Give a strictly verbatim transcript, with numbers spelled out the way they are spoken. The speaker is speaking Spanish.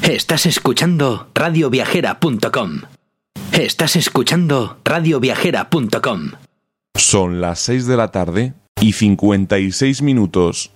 Estás escuchando radio viajera punto com. Estás escuchando radio viajera punto com. Son las seis de la tarde y cincuenta y seis minutos.